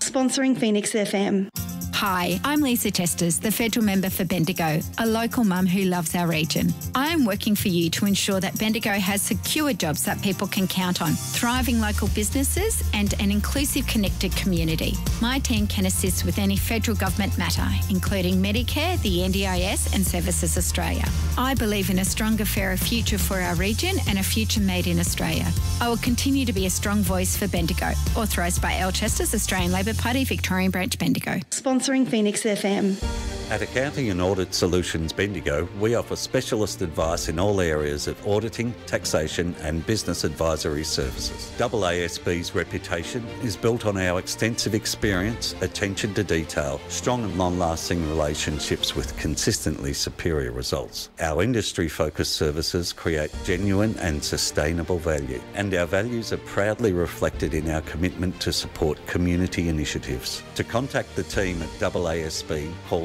Sponsoring Phoenix FM. Hi, I'm Lisa Testers, the federal member for Bendigo, a local mum who loves our region. I am working for you to ensure that Bendigo has secure jobs that people can count on, thriving local businesses and an inclusive, connected community. My team can assist with any federal government matter, including Medicare, the NDIS and Services Australia. I believe in a stronger, fairer future for our region and a future made in Australia. I will continue to be a strong voice for Bendigo. Authorised by Al Chesters, Australian Labor Party, Victorian Branch, Bendigo. Sponsoring Phoenix FM. At Accounting and Audit Solutions Bendigo, we offer specialist advice in all areas of auditing, taxation and business advisory services. AASB's reputation is built on our extensive experience, attention to detail, strong and long-lasting relationships with consistently superior results. Our industry-focused services create genuine and sustainable value, and our values are proudly reflected in our commitment to support community initiatives. To contact the team at AASB, call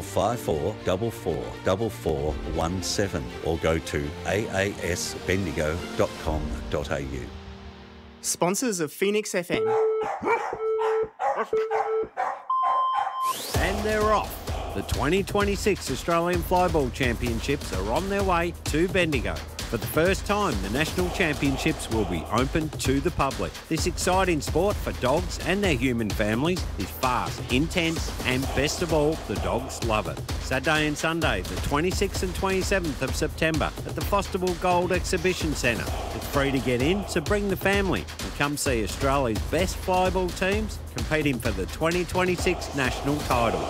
54444417 or go to aasbendigo.com.au. Sponsors of Phoenix FM. And they're off. The 2026 Australian Flyball Championships are on their way to Bendigo. For the first time, the National Championships will be open to the public. This exciting sport for dogs and their human families is fast, intense, and best of all, the dogs love it. Saturday and Sunday, the 26th and 27th of September at the Fosterville Gold Exhibition Centre. It's free to get in, so bring the family and come see Australia's best flyball teams competing for the 2026 national title.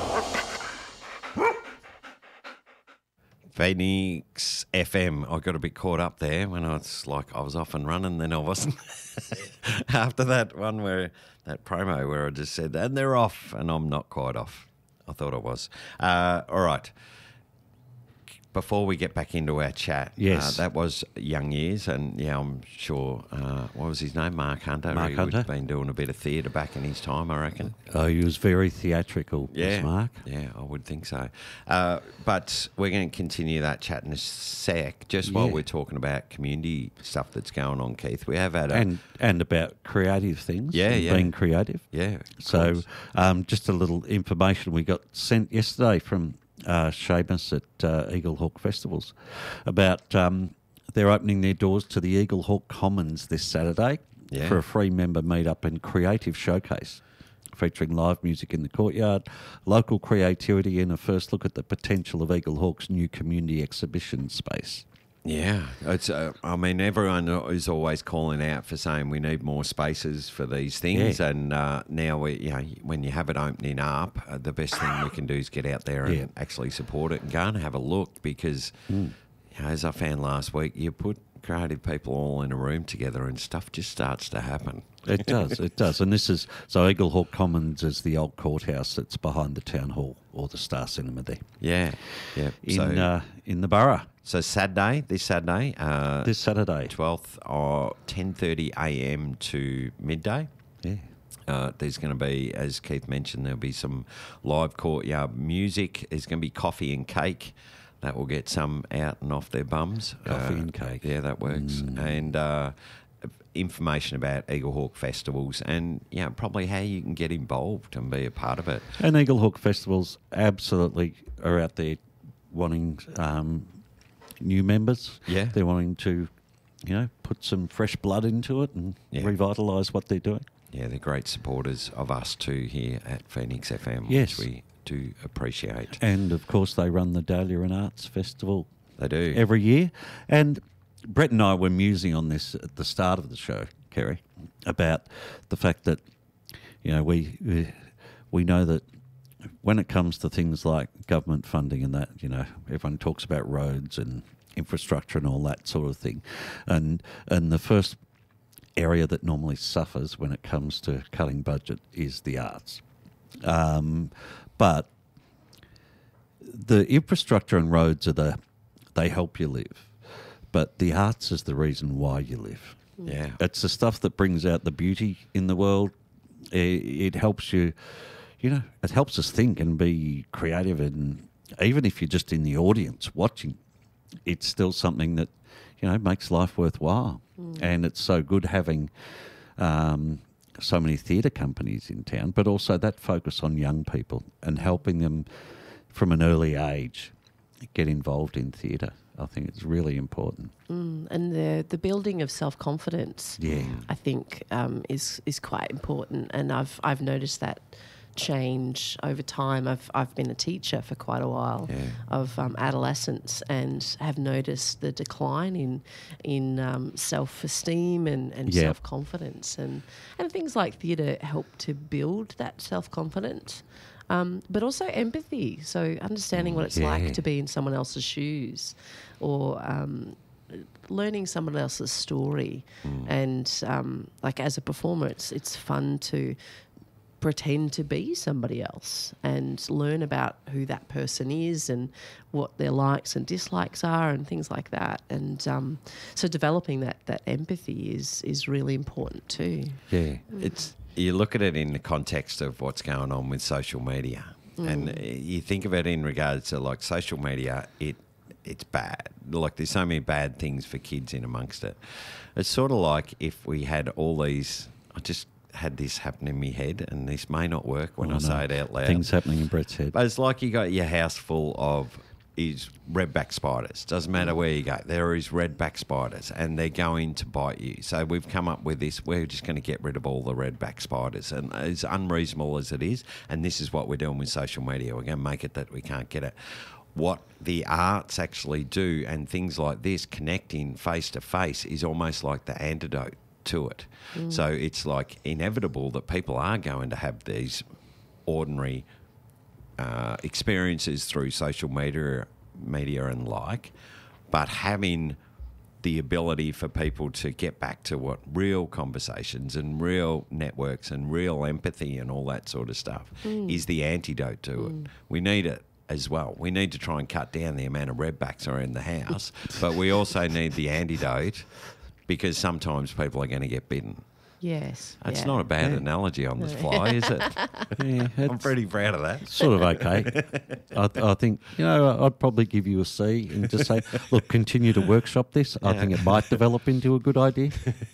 Phoenix FM. I got a bit caught up there when I was off and running, then I wasn't. After that one that promo where I just said, and they're off, and I'm not quite off. I thought I was. All right. Before we get back into our chat, yes, that was Young Years, and yeah, I'm sure, what was his name? Mark Hunter. Mark Hunter. He'd been doing a bit of theatre back in his time, I reckon. Oh, he was very theatrical, yeah, Mark. Yeah, I would think so. But we're going to continue that chat in a sec, just while we're talking about community stuff that's going on, Keith. We have had and about creative things, being creative. Yeah. So just a little information we got sent yesterday from Seamus at Eagle Hawk Festivals about they're opening their doors to the Eagle Hawk Commons this Saturday for a free member meetup and creative showcase featuring live music in the courtyard, local creativity and a first look at the potential of Eagle Hawk's new community exhibition space. Yeah, it's. I mean, everyone is always calling out for saying we need more spaces for these things, and now when you have it opening up, the best thing we can do is get out there and actually support it and go and have a look because, as I found last week, you put creative people all in a room together and stuff just starts to happen. It does, and this is so Eagle Hawk Commons is the old courthouse that's behind the town hall or the Star Cinema there. Yeah. In the borough. So this Saturday, 12th, 10:30 a.m. to midday. Yeah. There's going to be, as Keith mentioned, there'll be some live courtyard music. There's going to be coffee and cake. That will get some out and off their bums. Coffee and cake. Yeah, that works. And information about Eagle Hawk festivals and probably how you can get involved and be a part of it. And Eagle Hawk festivals absolutely are out there wanting new members. Yeah. They're wanting to, put some fresh blood into it and revitalise what they're doing. Yeah, they're great supporters of us too here at Phoenix FM, yes, which we do appreciate. And, of course, they run the Dahlia and Arts Festival. They do. Every year. And Brett and I were musing on this at the start of the show, Kerry, about the fact that, we know that when it comes to things like government funding and that, everyone talks about roads and infrastructure and all that sort of thing. And the first area that normally suffers when it comes to cutting budget is the arts. But the infrastructure and roads they help you live. But the arts is the reason why you live. Yeah. It's the stuff that brings out the beauty in the world. It helps you, it helps us think and be creative. And even if you're just in the audience watching, it's still something that, makes life worthwhile. And it's so good having so many theatre companies in town, but also that focus on young people and helping them from an early age get involved in theatre. I think it's really important. And the building of self-confidence, I think, is quite important. And I've noticed that change over time. I've been a teacher for quite a while of adolescents, and have noticed the decline in self-esteem and self-confidence, and things like theatre help to build that self-confidence. But also empathy, so understanding what it's like to be in someone else's shoes, or learning someone else's story. And like as a performer, it's fun to pretend to be somebody else and learn about who that person is and what their likes and dislikes are and things like that. And so developing that empathy is really important too. Yeah, you look at it in the context of what's going on with social media, and you think of it in regards to like social media. It's bad. Like there's so many bad things for kids in amongst it. It's sort of like if we had all these. I just had this happen in my head, and this may not work when I say it out loud. Things happening in Brett's head. But it's like you got your house full of redback spiders. Doesn't matter where you go. There is redback spiders, and they're going to bite you. So we've come up with this. We're just going to get rid of all the redback spiders. And as unreasonable as it is, and this is what we're doing with social media, we're going to make it that we can't get it. What the arts actually do, and things like this, connecting face to face, is almost like the antidote to it. So it's like inevitable that people are going to have these ordinary experiences through social media and like, but having the ability for people to get back to what real conversations and real networks and real empathy and all that sort of stuff is the antidote to it. We need it as well. We need to try and cut down the amount of redbacks are in the house, but we also need the antidote, because sometimes people are going to get bitten. Yes. That's not a bad analogy on the fly, is it? I'm pretty proud of that. Sort of okay. I think, I'd probably give you a C and just say, look, continue to workshop this. I think it might develop into a good idea.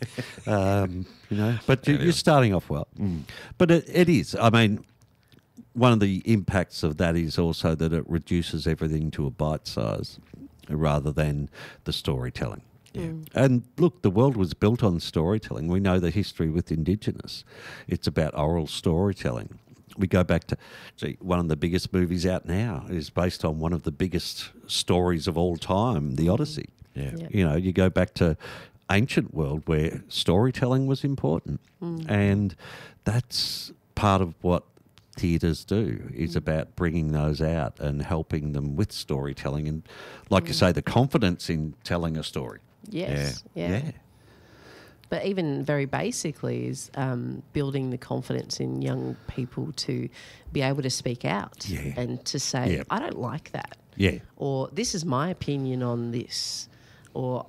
But you're starting off well. But it is. I mean, one of the impacts of that is also that it reduces everything to a bite size rather than the storytelling. Yeah. And look, the world was built on storytelling. We know the history with Indigenous. It's about oral storytelling. We go back to one of the biggest movies out now is based on one of the biggest stories of all time, the Odyssey. Yeah. You go back to ancient world where storytelling was important. And that's part of what theatres do, is about bringing those out and helping them with storytelling. And like you say, the confidence in telling a story. Yes. Yeah. But even very basically is building the confidence in young people to be able to speak out and to say, I don't like that. Yeah. Or this is my opinion on this. Or,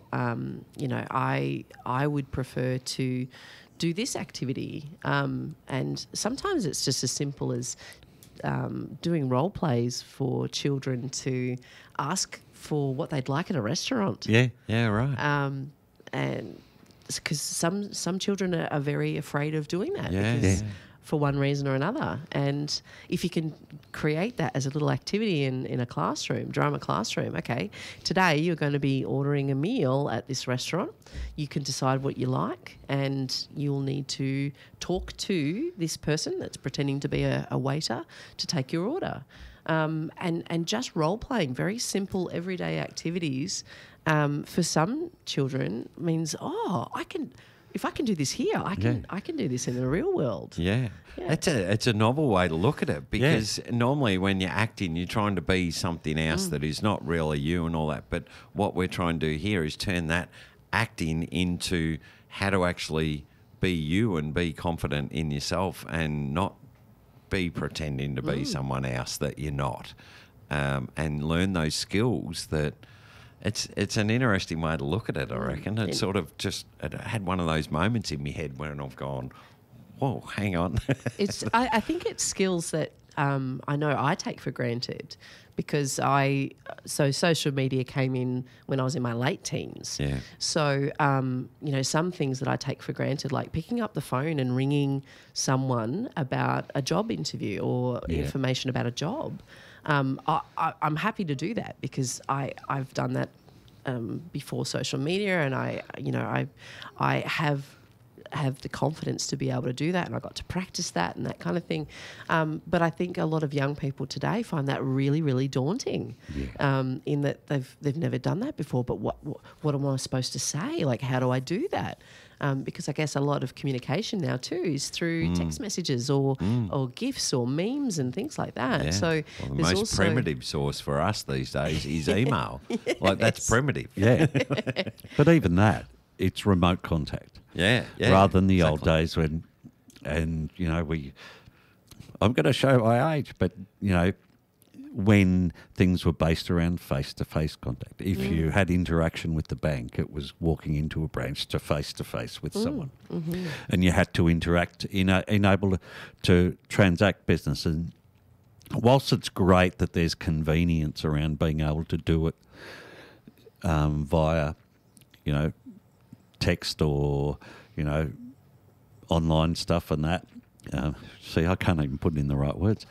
I would prefer to do this activity. And sometimes it's just as simple as doing role plays for children to ask for what they'd like at a restaurant. Yeah, right. And because some children are very afraid of doing that because for one reason or another. And if you can create that as a little activity in a classroom, drama classroom, okay, today you're going to be ordering a meal at this restaurant. You can decide what you like, and you'll need to talk to this person that's pretending to be a waiter to take your order. And just role-playing, very simple everyday activities for some children means, if I can do this here, I can do this in the real world. Yeah. It's a novel way to look at it, because normally when you're acting, you're trying to be something else that is not really you and all that. But what we're trying to do here is turn that acting into how to actually be you and be confident in yourself and not be pretending to be someone else that you're not, and learn those skills that it's an interesting way to look at it, I reckon. It sort of it had one of those moments in my head when I've gone, whoa, hang on. I think it's skills that I know I take for granted because social media came in when I was in my late teens. Yeah. So, some things that I take for granted, like picking up the phone and ringing someone about a job interview or information about a job. I'm happy to do that because I've done that before social media, and I have the confidence to be able to do that, and I got to practice that and that kind of thing. But I think a lot of young people today find that really, really daunting. In that they've never done that before. But what am I supposed to say? Like, how do I do that? Because I guess a lot of communication now too is through text messages or GIFs or memes and things like that. Yeah. So the most primitive source for us these days is email. Yes. Like, that's primitive. Yeah. But even that, it's remote contact. Yeah. Rather than the old days when, I'm going to show my age, but, when things were based around face-to-face contact. If you had interaction with the bank, it was walking into a branch to face-to-face with someone. Mm-hmm. And you had to interact, enable to transact business. And whilst it's great that there's convenience around being able to do it via, text or, online stuff and that. See, I can't even put it in the right words.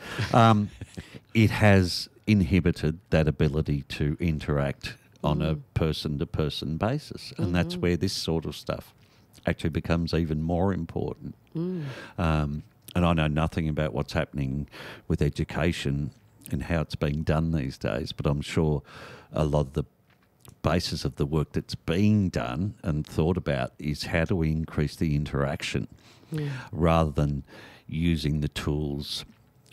It has inhibited that ability to interact on a person-to-person basis. And that's where this sort of stuff actually becomes even more important. And I know nothing about what's happening with education and how it's being done these days, but I'm sure a lot of the basis of the work that's being done and thought about is how do we increase the interaction rather than using the tools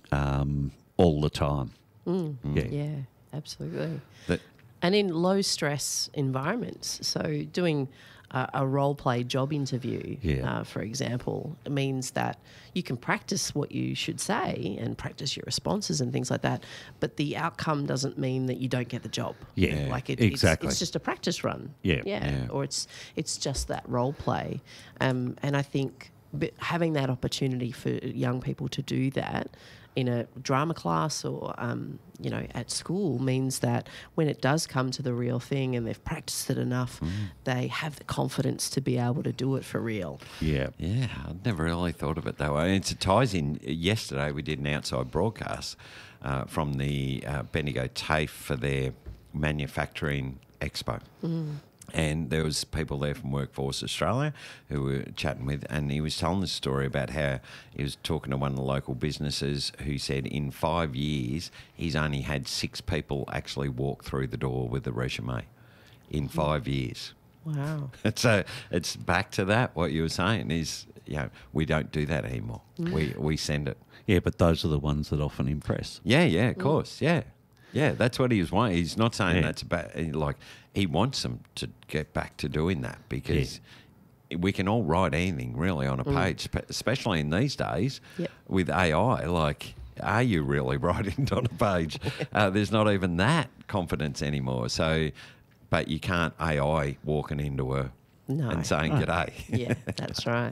all the time. Yeah, absolutely. And in low stress environments, so doing a role play job interview, for example, means that you can practice what you should say and practice your responses and things like that, but the outcome doesn't mean that you don't get the job. Exactly. It's just a practice run. Or it's just that role play. And I think having that opportunity for young people to do that in a drama class or, at school means that when it does come to the real thing and they've practiced it enough, they have the confidence to be able to do it for real. Yeah, I'd never really thought of it that way. And it ties in. Yesterday we did an outside broadcast from the Bendigo TAFE for their manufacturing expo. And there was people there from Workforce Australia who we were chatting with, and he was telling the story about how he was talking to one of the local businesses who said in 5 years he's only had 6 people actually walk through the door with a resume in 5 years. Wow. So it's back to that, what you were saying is, we don't do that anymore. We send it. Yeah, but those are the ones that often impress. Yeah, of course, yeah. Yeah, that's what he was wanting. He's not saying that's bad. Like, he wants them to get back to doing that because we can all write anything really on a page, especially in these days with AI. Like, are you really writing it on a page? There's not even that confidence anymore. So, but you can't AI walking into her and saying g'day. Yeah, that's right.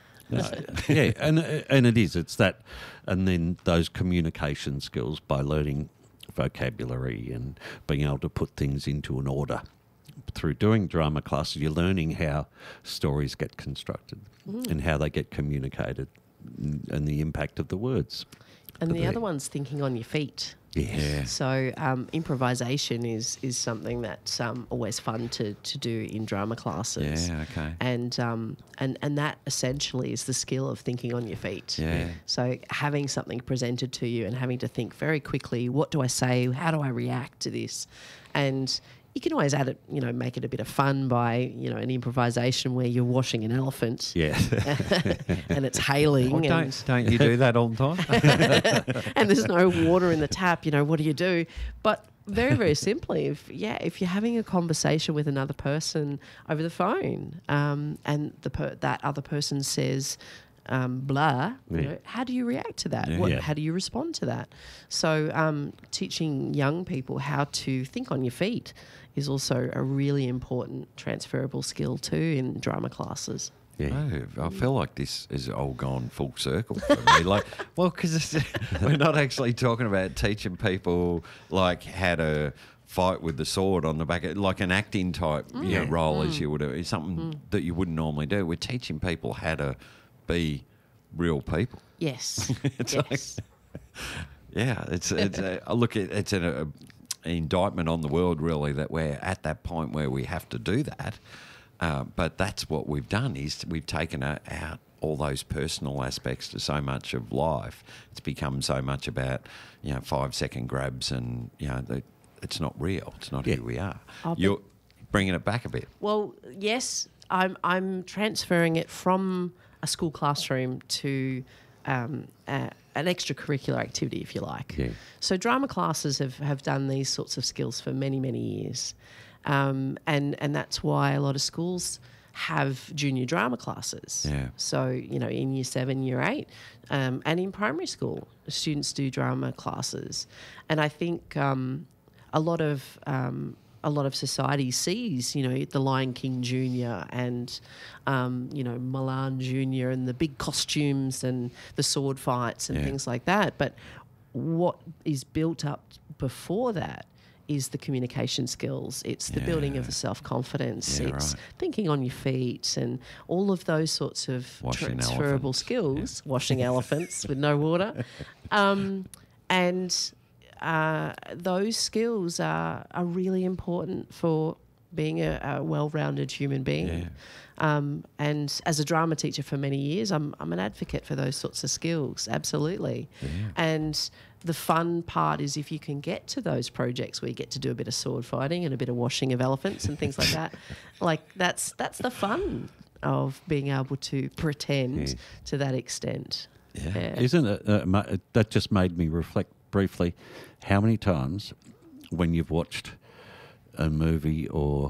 And it is. It's that, and then those communication skills by learning vocabulary and being able to put things into an order. Through doing drama classes, you're learning how stories get constructed and how they get communicated and the impact of the words. And the other one's thinking on your feet. Yeah. So improvisation is something that's always fun to do in drama classes. Yeah, okay. And that essentially is the skill of thinking on your feet. Yeah. So having something presented to you and having to think very quickly, what do I say? How do I react to this? And you can always add it, make it a bit of fun by, an improvisation where you're washing an elephant. Yeah. And it's hailing. Don't you do that all the time? And there's no water in the tap, what do you do? But very, very simply, if you're having a conversation with another person over the phone and that other person says blah, how do you react to that? How do you respond to that? So teaching young people how to think on your feet is also a really important transferable skill too in drama classes. Yeah. Oh, I feel like this has all gone full circle for me. Because we're not actually talking about teaching people like how to fight with the sword on the back, like an acting type role as you would do. It's something that you wouldn't normally do. We're teaching people how to be real people. Yes. It's it's an indictment on the world, really, that we're at that point where we have to do that. But that's what we've done, is we've taken out all those personal aspects to so much of life. It's become so much about 5-second grabs, and it's not real. It's not who we are. You're bringing it back a bit. Well, yes, I'm transferring it from a school classroom to an extracurricular activity, if you like. Yeah. So drama classes have done these sorts of skills for many, many years. And that's why a lot of schools have junior drama classes. Yeah. So, in year 7, year 8, and in primary school, students do drama classes. And I think a lot of society sees, the Lion King Junior and, Mulan Junior and the big costumes and the sword fights and things like that. But what is built up before that is the communication skills. It's the building of the self-confidence. Yeah, it's right. thinking on your feet and all of those sorts of Washing transferable elephants. skills. Washing elephants with no water. Those skills are really important for being a well-rounded human being. Yeah. And as a drama teacher for many years, I'm an advocate for those sorts of skills, absolutely. Yeah. And the fun part is if you can get to those projects where you get to do a bit of sword fighting and a bit of washing of elephants and things like that, that's the fun of being able to pretend to that extent. Yeah. Isn't it? That just made me reflect briefly how many times when you've watched a movie or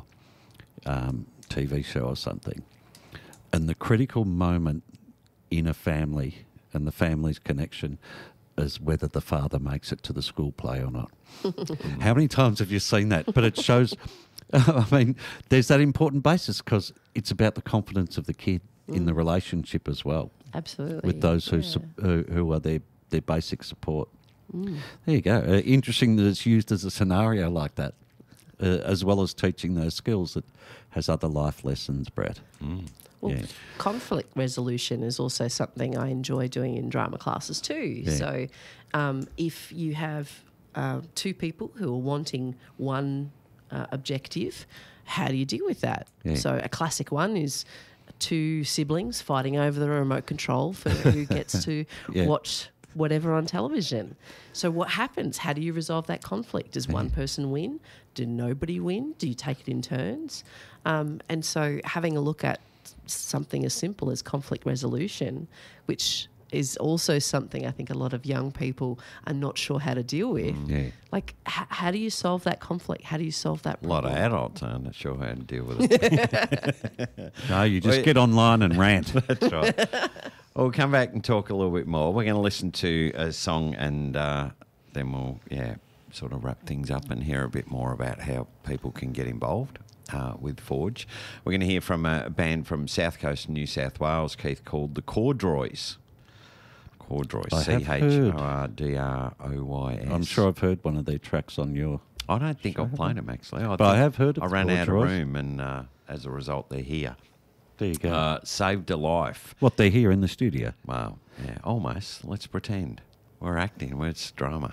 TV show or something, and the critical moment in a family and the family's connection is whether the father makes it to the school play or not. How many times have you seen that? But it shows, there's that important basis because it's about the confidence of the kid in the relationship as well. Absolutely. With those who are their basic support. There you go. Interesting that it's used as a scenario like that, as well as teaching those skills that has other life lessons, Brett. Well, conflict resolution is also something I enjoy doing in drama classes too. Yeah. So if you have 2 people who are wanting one objective, how do you deal with that? Yeah. So a classic one is 2 siblings fighting over the remote control for who gets to watch whatever on television. So what happens? How do you resolve that conflict? Does one person win? Do nobody win? Do you take it in turns? And so having a look at something as simple as conflict resolution, which is also something I think a lot of young people are not sure how to deal with. Yeah. Like, how do you solve that conflict? How do you solve that A lot problem? of adults aren't sure how to deal with it. No, you just get online and rant. That's right. Well, we'll come back and talk a little bit more. We're going to listen to a song and then we'll, sort of wrap things up and hear a bit more about how people can get involved with Forge. We're going to hear from a band from South Coast, New South Wales, Keith, called the Cordroys. Cordroys, I have heard. Cordroys. I'm sure I've heard one of their tracks on your... I don't think I've played them, actually. I have heard of I the ran out of Cordroys. room and as a result, they're here. There you go. Saved a life. What, they're here in the studio? Wow. Yeah, almost. Let's pretend. We're acting. It's drama.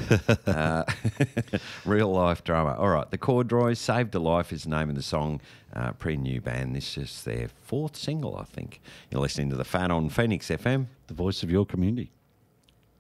Real life drama. All right. The Cordroys, Saved a Life is the name of the song. Pretty new band. This is their 4th single, I think. You're listening to The Fan on Phoenix FM. The voice of your community.